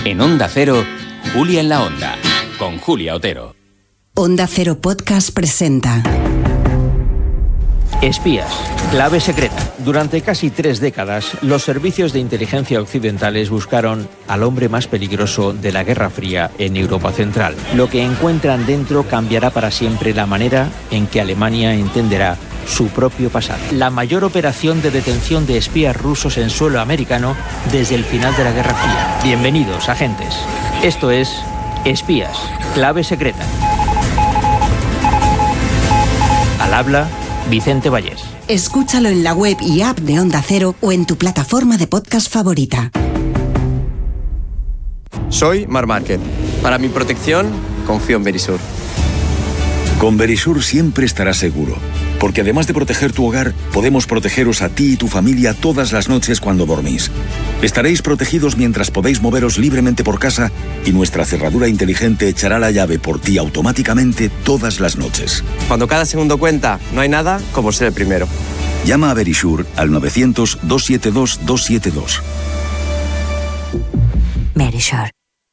En Onda Cero, Julia en la Onda, con Julia Otero. Onda Cero Podcast presenta Espías, clave secreta. Durante casi 3 décadas, los servicios de inteligencia occidentales buscaron al hombre más peligroso de la Guerra Fría en Europa Central. Lo que encuentran dentro cambiará para siempre la manera en que Alemania entenderá su propio pasado. La mayor operación de detención de espías rusos en suelo americano desde el final de la Guerra Fría. Bienvenidos, agentes. Esto es Espías, clave secreta. Al habla Vicente Vallés. Escúchalo en la web y app de Onda Cero o en tu plataforma de podcast favorita. Soy Marc Márquez. Para mi protección, confío en Verisur. Con Verisur siempre estarás seguro, porque además de proteger tu hogar, podemos protegeros a ti y tu familia todas las noches cuando dormís. Estaréis protegidos mientras podéis moveros libremente por casa y nuestra cerradura inteligente echará la llave por ti automáticamente todas las noches. Cuando cada segundo cuenta, no hay nada como ser el primero. Llama a Verisur al 900-272-272. Verisur.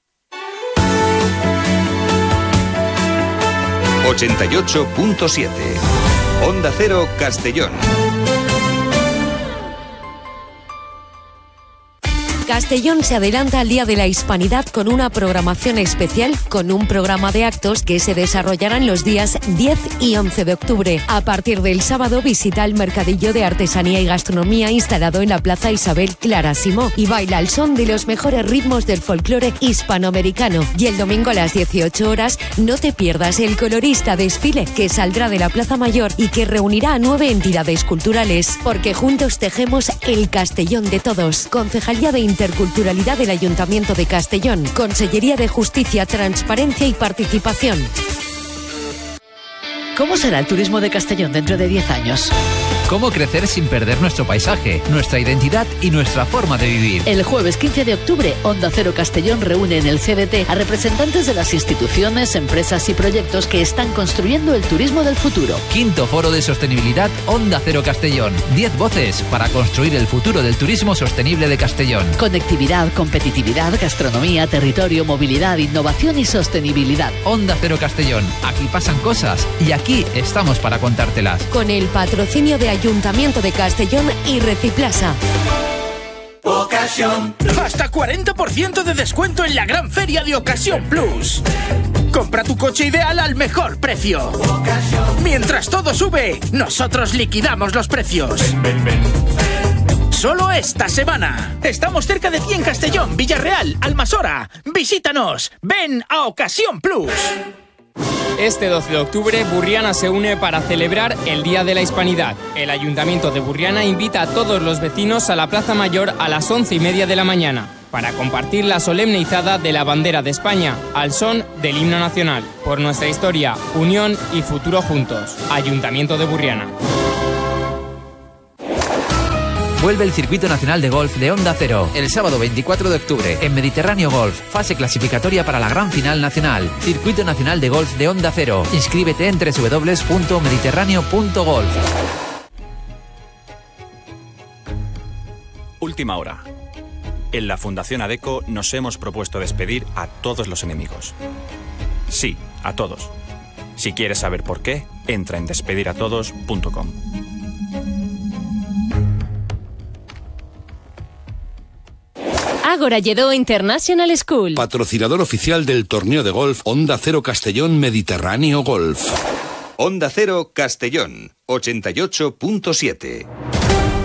88.7 Onda Cero Castellón. Castellón se adelanta al Día de la Hispanidad con una programación especial, con un programa de actos que se desarrollarán los días 10 y 11 de octubre. A partir del sábado visita el mercadillo de artesanía y gastronomía instalado en la Plaza Isabel Clara Simó y baila al son de los mejores ritmos del folclore hispanoamericano. Y el domingo a las 18 horas no te pierdas el colorista desfile que saldrá de la Plaza Mayor y que reunirá a 9 entidades culturales, porque juntos tejemos el Castellón de todos. Concejalía de Interculturalidad del Ayuntamiento de Castellón. Consellería de Justicia, Transparencia y Participación. ¿Cómo será el turismo de Castellón dentro de 10 años? ¿Cómo crecer sin perder nuestro paisaje, nuestra identidad y nuestra forma de vivir? El jueves 15 de octubre, Onda Cero Castellón reúne en el CDT a representantes de las instituciones, empresas y proyectos que están construyendo el turismo del futuro. 5º Foro de Sostenibilidad Onda Cero Castellón. 10 voces para construir el futuro del turismo sostenible de Castellón. Conectividad, competitividad, gastronomía, territorio, movilidad, innovación y sostenibilidad. Onda Cero Castellón. Aquí pasan cosas y aquí estamos para contártelas. Con el patrocinio de Ayuntamiento de Castellón y Reciplasa. Ocasión. Hasta 40% de descuento en la gran feria de Ocasión Plus. Compra tu coche ideal al mejor precio. Mientras todo sube, nosotros liquidamos los precios. Ven. Solo esta semana. Estamos cerca de ti en Castellón, Villarreal, Almasora. Visítanos. Ven a Ocasión Plus. Este 12 de octubre, Burriana se une para celebrar el Día de la Hispanidad. El Ayuntamiento de Burriana invita a todos los vecinos a la Plaza Mayor a las 11:30 de la mañana para compartir la solemne izada de la bandera de España al son del himno nacional. Por nuestra historia, unión y futuro juntos. Ayuntamiento de Burriana. Vuelve el Circuito Nacional de Golf de Onda Cero el sábado 24 de octubre en Mediterráneo Golf, fase clasificatoria para la gran final nacional. Circuito Nacional de Golf de Onda Cero. Inscríbete en www.mediterráneo.golf. Última hora. En la Fundación ADECO nos hemos propuesto despedir a todos los enemigos. Sí, a todos. Si quieres saber por qué, entra en despediratodos.com. Ágora Lledó International School. Patrocinador oficial del torneo de golf Onda Cero Castellón Mediterráneo Golf. Onda Cero Castellón, 88.7.